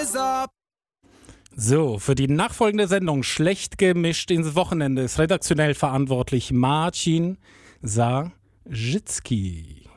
So, für die nachfolgende Sendung Schlecht gemischt ins Wochenende ist redaktionell verantwortlich Marcin Sajicki.